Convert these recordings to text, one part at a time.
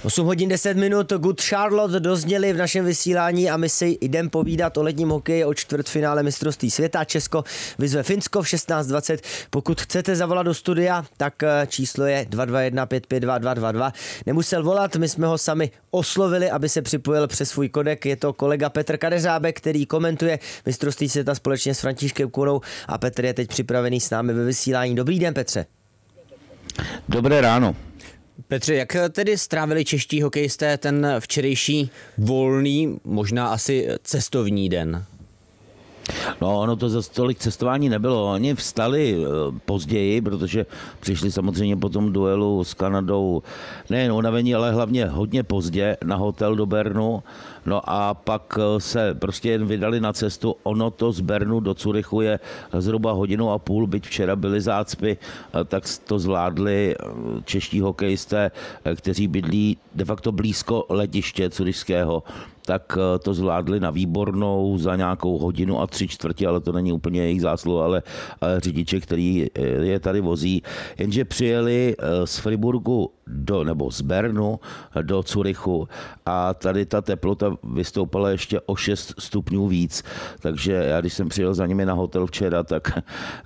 8 hodin 10 minut, Good Charlotte dozněli v našem vysílání a my si jdeme povídat o ledním hokeji, o čtvrtfinále mistrovství světa. Česko vyzve Finsko v 16:20. Pokud chcete zavolat do studia, tak číslo je 221 552 222. Nemusel volat, my jsme ho sami oslovili, aby se připojil přes svůj kodek. Je to kolega Petr Kadeřábek, který komentuje mistrovství světa společně s Františkem Kunou a Petr je teď připravený s námi ve vysílání. Dobrý den, Petře. Dobré ráno. Petře, jak tedy strávili čeští hokejisté ten včerejší volný, možná asi cestovní den? No, ono to zase tolik cestování nebylo. Oni vstali později, protože přišli samozřejmě po tom duelu s Kanadou nejen unavení, ale hlavně hodně pozdě na hotel do Bernu. No a pak se prostě jen vydali na cestu. Ono to z Bernu do Curychu je zhruba 1,5 hodiny, byť včera byly zácpy, tak to zvládli čeští hokejisté, kteří bydlí de facto blízko letiště curyšského, tak to zvládli na výbornou za nějakou 1,75 hodiny, ale to není úplně jejich zásluha, ale řidiče, který je tady vozí. Jenže přijeli z Friburgu nebo z Bernu do Curychu a tady ta teplota vystoupala ještě o 6 stupňů víc. Takže já, když jsem přijel za nimi na hotel včera, tak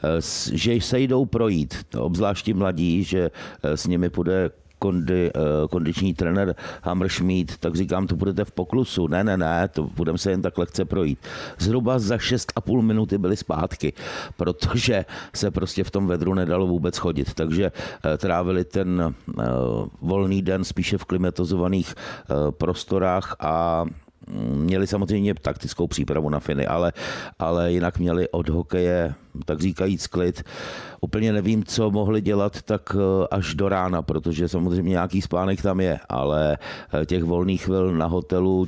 že se jdou projít, obzvlášť ti mladí, že s nimi půjde kondiční trenér Hammerschmidt, tak říkám, to budete v poklusu. Ne, to budeme se jen tak lehce projít. Zhruba za 6,5 minuty byli zpátky, protože se prostě v tom vedru nedalo vůbec chodit. Takže trávili ten volný den spíše v klimatizovaných prostorách a měli samozřejmě taktickou přípravu na Finy, ale jinak měli od hokeje, tak říkajíc, klid. Úplně nevím, co mohli dělat tak až do rána, protože samozřejmě nějaký spánek tam je, ale těch volných chvil na hotelu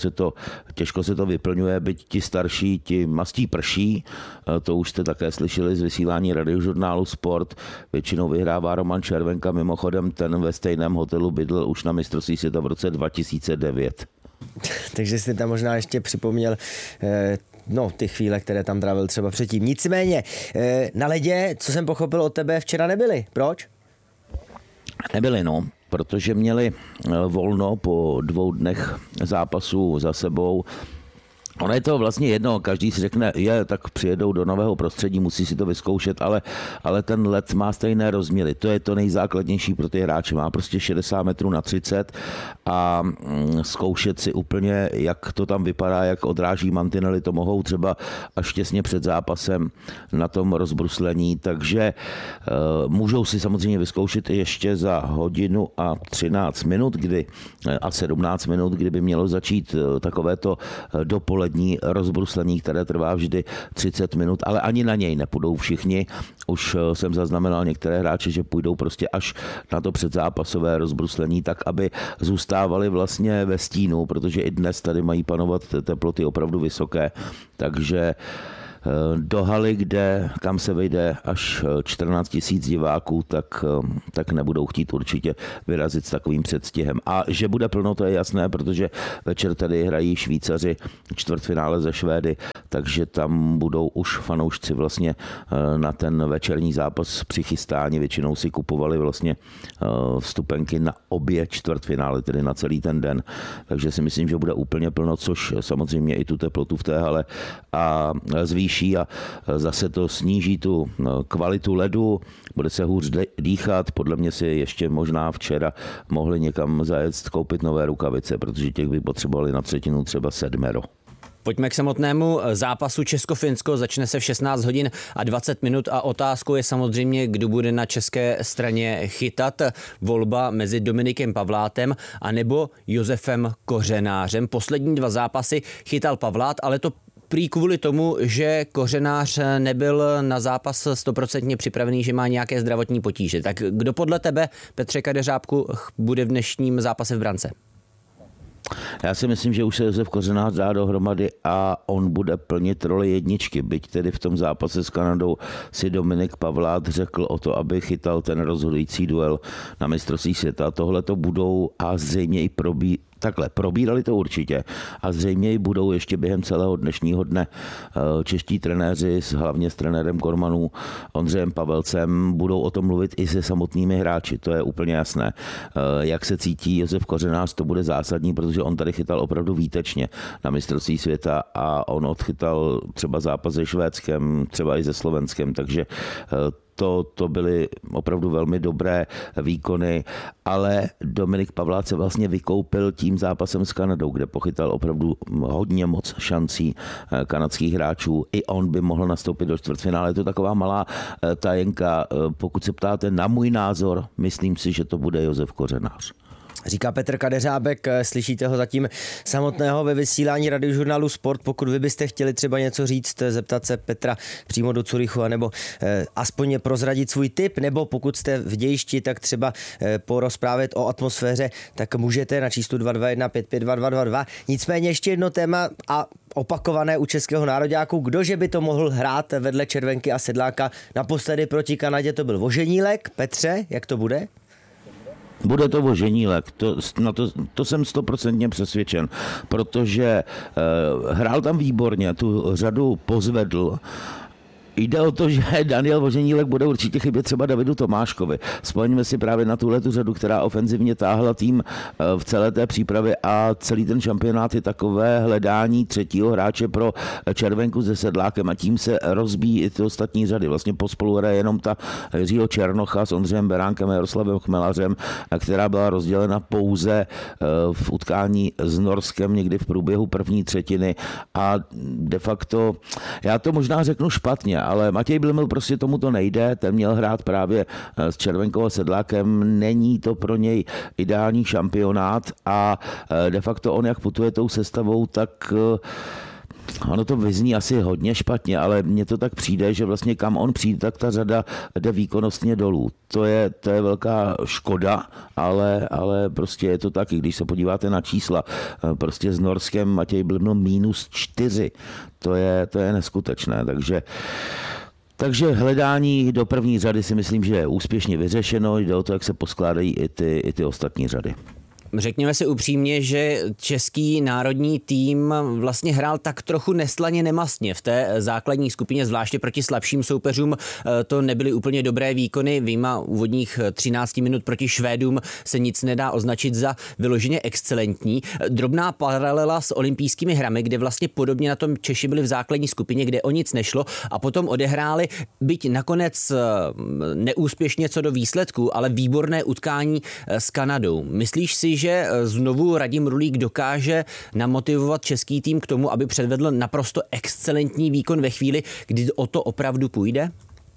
těžko se to vyplňuje, byť ti starší, ti mastí prší, to už jste také slyšeli z vysílání radiožurnálu Sport, většinou vyhrává Roman Červenka, mimochodem ten ve stejném hotelu bydl už na mistrovství světa v roce 2009. Takže jsi tam možná ještě připomněl ty chvíle, které tam trávil třeba předtím. Nicméně, na ledě, co jsem pochopil od tebe, včera nebyli. Proč? Nebyli, protože měli volno po 2 dnech zápasů za sebou. Ono je to vlastně jedno, každý si řekne, tak přijedou do nového prostředí, musí si to vyzkoušet, ale ten led má stejné rozměry. To je to nejzákladnější pro ty hráče. Má prostě 60 metrů na 30 a zkoušet si úplně, jak to tam vypadá, jak odráží mantinely, to mohou třeba až těsně před zápasem na tom rozbruslení, takže můžou si samozřejmě vyzkoušet ještě za 1:13 a 17 minut, kdyby mělo začít takovéto dopolední rozbruslení, které trvá vždy 30 minut, ale ani na něj nepůjdou všichni. Už jsem zaznamenal některé hráče, že půjdou prostě až na to předzápasové rozbruslení, tak aby zůstávali vlastně ve stínu, protože i dnes tady mají panovat teploty opravdu vysoké, takže do haly, kam se vejde až 14 000 diváků, tak nebudou chtít určitě vyrazit s takovým předstihem. A že bude plno, to je jasné, protože večer tady hrají Švýcaři čtvrtfinále ze Švédy, takže tam budou už fanoušci vlastně na ten večerní zápas přichystáni. Většinou si kupovali vlastně vstupenky na obě čtvrtfinále, tedy na celý ten den. Takže si myslím, že bude úplně plno, což samozřejmě i tu teplotu v té hale a zvýší a zase to sníží tu kvalitu ledu, bude se hůř dýchat. Podle mě si ještě možná včera mohli někam zajet koupit nové rukavice, protože těch by potřebovali na třetinu třeba 7. Pojďme k samotnému zápasu Česko-Finsko. Začne se v 16 hodin a 20 minut a otázkou je samozřejmě, kdo bude na české straně chytat. Volba mezi Dominikem Pavlátem a nebo Josefem Kořenářem. Poslední 2 zápasy chytal Pavlát, ale to prý kvůli tomu, že Kořenář nebyl na zápas 100% připravený, že má nějaké zdravotní potíže. Tak kdo podle tebe, Petře Kadeřábku, bude v dnešním zápase v brance? Já si myslím, že už se Josef Kořenář dá dohromady a on bude plnit roli jedničky. Byť tedy v tom zápase s Kanadou si Dominik Pavlát řekl o to, aby chytal ten rozhodující duel na mistrovství světa. Tohle to budou a zřejmě i Takhle, probírali to určitě a zřejmě i budou ještě během celého dnešního dne čeští trenéři, hlavně s trenérem Kormanů Ondřejem Pavelcem, budou o tom mluvit i se samotnými hráči, to je úplně jasné. Jak se cítí Josef Kořenář, to bude zásadní, protože on tady chytal opravdu výtečně na mistrovství světa a on odchytal třeba zápas se Švédskem, třeba i se Slovenskem, takže to byly opravdu velmi dobré výkony, ale Dominik Pavlák se vlastně vykoupil tím zápasem s Kanadou, kde pochytal opravdu hodně moc šancí kanadských hráčů. I on by mohl nastoupit do čtvrtfinále. Je to taková malá tajenka. Pokud se ptáte na můj názor, myslím si, že to bude Josef Kořenář. Říká Petr Kadeřábek, slyšíte ho zatím samotného ve vysílání Radiožurnálu Sport. Pokud vy byste chtěli třeba něco říct, zeptat se Petra přímo do Curychu, anebo aspoň prozradit svůj tip, nebo pokud jste v dějišti, tak třeba porozprávět o atmosféře, tak můžete na číslu 221 552 222. Nicméně ještě jedno téma a opakované u českého nároďáku. Kdože by to mohl hrát vedle Červenky a Sedláka? Naposledy proti Kanadě to byl Voženílek. Petře, jak to bude? Bude to Voženílek, to jsem 100% přesvědčen, protože hrál tam výborně, tu řadu pozvedl. Jde o to, že Daniel Voženílek bude určitě chybět třeba Davidu Tomáškovi. Vzpomeňme si právě na tuhletu řadu, která ofenzivně táhla tým v celé té přípravě a celý ten šampionát je takové hledání třetího hráče pro Červenku se Sedlákem a tím se rozbíjí i ty ostatní řady. Vlastně pospolu hraje jenom ta Jiřího Černocha s Ondřejem Beránkem a Jaroslavem Chmelařem, která byla rozdělena pouze v utkání s Norskem někdy v průběhu první třetiny a de facto, já to možná řeknu špatně, ale Matěj Bliml prostě tomu to nejde, ten měl hrát právě s Červenkou a Sedlákem, není to pro něj ideální šampionát a de facto on jak putuje tou sestavou, tak ono to vyzní asi hodně špatně, ale mně to tak přijde, že vlastně kam on přijde, tak ta řada jde výkonnostně dolů. To je velká škoda, ale prostě je to tak, i když se podíváte na čísla, prostě s Norskem Matěj Bliml -4, to je neskutečné, takže hledání do první řady si myslím, že je úspěšně vyřešeno, jde o to, jak se poskládají i ty ostatní řady. Řekněme si upřímně, že český národní tým vlastně hrál tak trochu neslaně nemastně v té základní skupině, zvláště proti slabším soupeřům. To nebyly úplně dobré výkony. Vyjma úvodních 13 minut proti Švédům se nic nedá označit za vyloženě excelentní. Drobná paralela s olympijskými hrami, kde vlastně podobně na tom Češi byli v základní skupině, kde o nic nešlo a potom odehráli, byť nakonec neúspěšně co do výsledků, ale výborné utkání s Kanadou. Myslíš si, že znovu Radim Rulík dokáže namotivovat český tým k tomu, aby předvedl naprosto excelentní výkon ve chvíli, kdy o to opravdu půjde?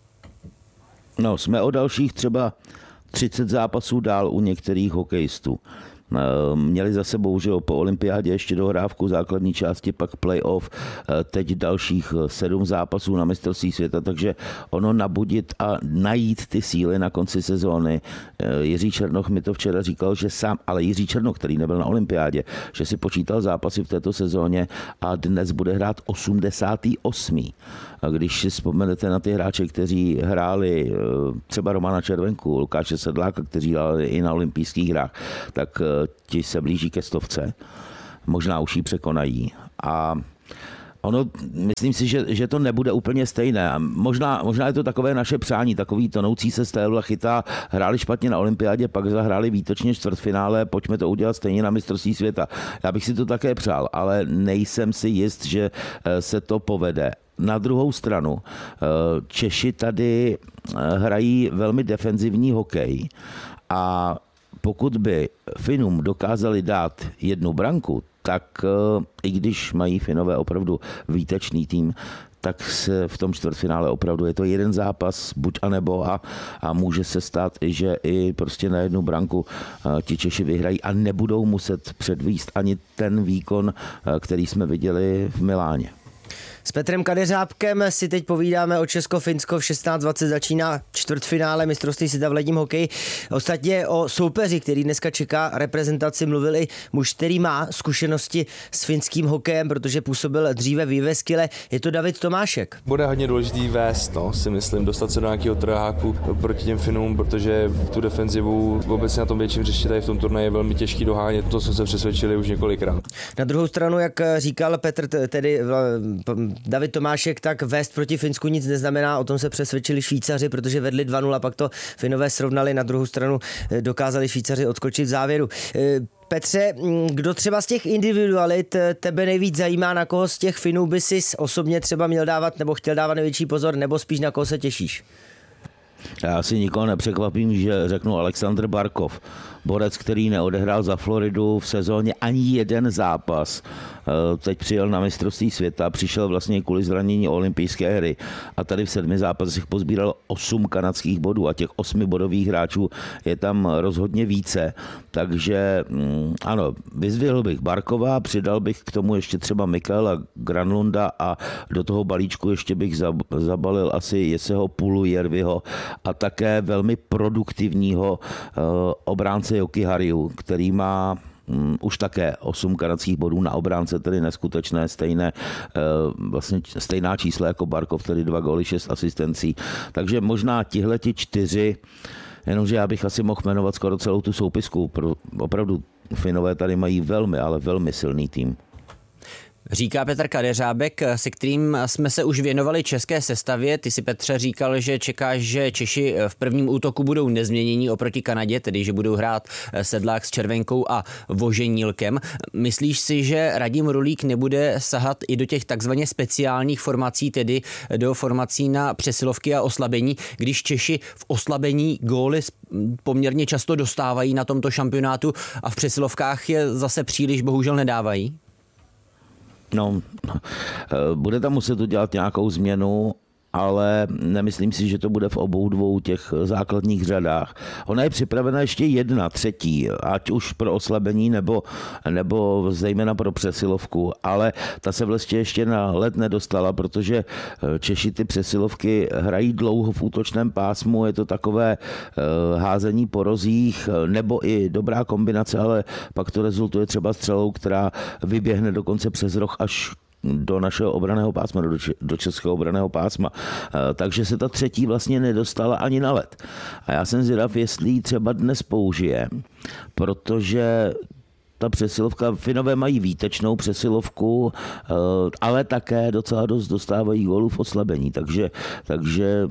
No, jsme o dalších třeba 30 zápasů dál u některých hokejistů. Měli za sebou, že po olympiádě ještě dohrávku základní části, pak playoff, teď dalších 7 zápasů na mistrovství světa, takže ono nabudit a najít ty síly na konci sezóny. Jiří Černoch mi to včera říkal, že sám, ale Jiří Černoch, který nebyl na olympiádě, že si počítal zápasy v této sezóně a dnes bude hrát 88. A když si vzpomenete na ty hráče, kteří hráli třeba Romana Červenku, Lukáše Sedláka, kteří hráli i na olympijských hrách, tak ti se blíží ke 100. Možná už ji překonají. A ono, myslím si, že to nebude úplně stejné. Možná je to takové naše přání, takový tonoucí se styl a chytá, hráli špatně na olympiádě, pak zahráli výtočně čtvrtfinále, pojďme to udělat stejně na mistrovství světa. Já bych si to také přál, ale nejsem si jist, že se to povede. Na druhou stranu, Češi tady hrají velmi defenzivní hokej a pokud by Finům dokázali dát 1 branku, tak i když mají Finové opravdu výtečný tým, tak se v tom čtvrtfinále opravdu je to jeden zápas, buď a nebo a může se stát, že i prostě na 1 branku ti Češi vyhrají a nebudou muset předvést ani ten výkon, který jsme viděli v Miláně. S Petrem Kadeřábkem si teď povídáme o Česko-Finsko. V 16:20 začíná čtvrtfinále mistrovství světa v ledním hokeji. Ostatně o soupeři, který dneska čeká reprezentaci, mluvil i muž, který má zkušenosti s finským hokejem, protože působil dříve v Jyväskylä. Je to David Tomášek. Bude hodně důležitý vést, si myslím, dostat se do nějakého trháku proti těm Finům, protože tu defenzivu vůbec na tom větším hřišti tady v tom turnaji je velmi těžký dohánět. To jsme se přesvědčili už několikrát. Na druhou stranu, jak říkal Petr, tedy David Tomášek, tak vést proti Finsku nic neznamená. O tom se přesvědčili Švýcaři, protože vedli 2-0, pak to Finové srovnali. Na druhou stranu dokázali Švýcaři odskočit v závěru. Petře, kdo třeba z těch individualit tebe nejvíc zajímá, na koho z těch Finů by si osobně třeba měl dávat nebo chtěl dávat největší pozor, nebo spíš na koho se těšíš? Já si nikoho nepřekvapím, že řeknu Alexander Barkov, borec, který neodehrál za Floridu v sezóně ani jeden zápas. Teď přijel na mistrovství světa, přišel vlastně kvůli zranění olympijské hry a tady v 7 zápasech pozbíral 8 kanadských bodů a těch 8 bodových hráčů je tam rozhodně více. Takže ano, vyzdvihl bych Barkova, přidal bych k tomu ještě třeba Mikaela Granlunda a do toho balíčku ještě bych zabalil asi Jesseho Pulujärviho a také velmi produktivního obránce Joki Harju, který má už také 8 kanadských bodů na obránce, tedy neskutečné, vlastně stejná čísla jako Barkov, tedy 2 góly, 6 asistencí. Takže možná tihleti 4, jenomže já bych asi mohl jmenovat skoro celou tu soupisku. Opravdu Finové tady mají velmi, ale velmi silný tým. Říká Petr Kadeřábek, se kterým jsme se už věnovali české sestavě. Ty si, Petře, říkal, že čekáš, že Češi v prvním útoku budou nezměnění oproti Kanadě, tedy že budou hrát Sedlák s Červenkou a Voženílkem. Myslíš si, že Radim Rulík nebude sahat i do těch takzvaně speciálních formací, tedy do formací na přesilovky a oslabení, když Češi v oslabení góly poměrně často dostávají na tomto šampionátu a v přesilovkách je zase příliš bohužel nedávají? No, bude tam muset udělat nějakou změnu, ale nemyslím si, že to bude v obou dvou těch základních řadách. Ona je připravena ještě jedna, třetí, ať už pro oslabení nebo zejména pro přesilovku, ale ta se vlastně ještě na led nedostala, protože Češi ty přesilovky hrají dlouho v útočném pásmu, je to takové házení po rozích nebo i dobrá kombinace, ale pak to rezultuje třeba střelou, která vyběhne dokonce přes roh až do našeho obranného pásma, do českého obranného pásma. Takže se ta třetí vlastně nedostala ani na led. A já jsem zvědav, jestli ji třeba dnes použije, protože ta přesilovka, Finové mají výtečnou přesilovku, ale také docela dost dostávají gólů v oslabení, takže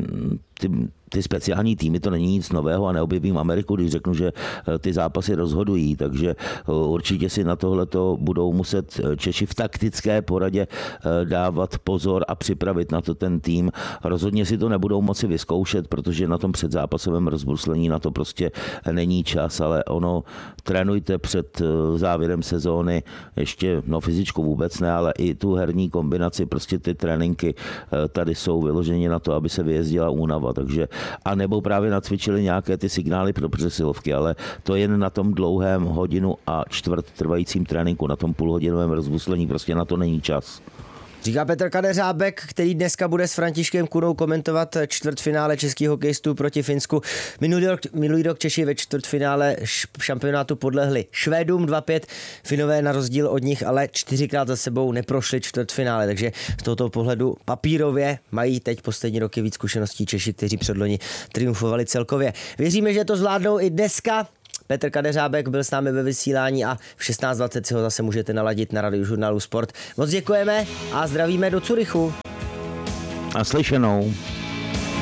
ty speciální týmy, to není nic nového a neobjevím Ameriku, když řeknu, že ty zápasy rozhodují, takže určitě si na tohleto budou muset Češi v taktické poradě dávat pozor a připravit na to ten tým. Rozhodně si to nebudou moci vyzkoušet, protože na tom předzápasovém rozbruslení na to prostě není čas, ale trénujte před závěrem sezóny ještě, fyzičku vůbec ne, ale i tu herní kombinaci, prostě ty tréninky tady jsou vyloženě na to, aby se vyjezdila únava, takže a nebo právě nacvičili nějaké ty signály pro přesilovky, ale to jen na tom dlouhém 1,25 hodiny trvajícím tréninku, na tom půlhodinovém rozbuslení, prostě na to není čas. Říká Petr Kadeřábek, který dneska bude s Františkem Kunou komentovat čtvrtfinále českých hokejistů proti Finsku. Minulý rok Češi ve čtvrtfinále šampionátu podlehli Švédům 2-5. Finové na rozdíl od nich ale 4krát za sebou neprošli čtvrtfinále, takže z tohoto pohledu papírově mají teď poslední roky víc zkušeností Češi, kteří předloni triumfovali celkově. Věříme, že to zvládnou i dneska. Petr Kadeřábek byl s námi ve vysílání a v 16:20 si ho zase můžete naladit na Radiožurnálu Sport. Moc děkujeme a zdravíme do Curychu. A slyšenou.